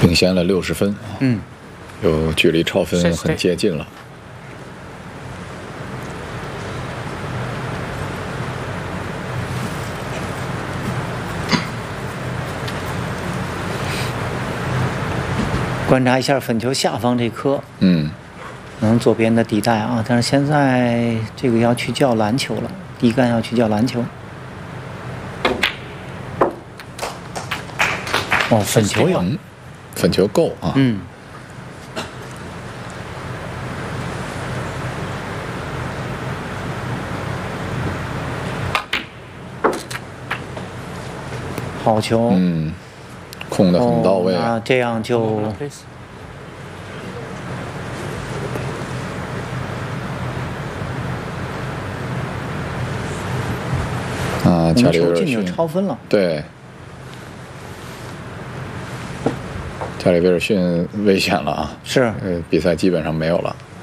领先了60分，有距离超分是很接近了。 观察一下粉球下方这颗，可能左边的底带啊，但是现在这个要去叫篮球了，底杆要去叫篮球。哦，粉球有， 粉球够啊。 好球。 控得很到位啊，这样就。 加里威尔球进就逊超分了。 对，加里威尔逊危险了啊！ 是， 比赛基本上没有了。